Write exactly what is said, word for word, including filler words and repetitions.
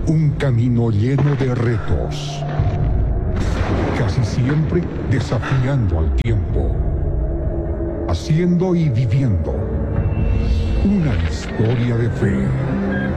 Un camino lleno de retos, casi siempre desafiando al tiempo, haciendo y viviendo una historia de fe.